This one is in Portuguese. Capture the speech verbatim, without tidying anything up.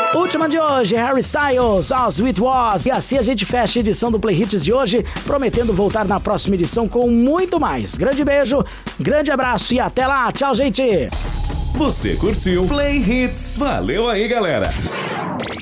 Última de hoje, Harry Styles, All Sweet Was. E assim a gente fecha a edição do Play Hits de hoje, prometendo voltar na próxima edição com muito mais. Grande beijo, grande abraço e até lá. Tchau, gente! Você curtiu Play Hits? Valeu aí, galera!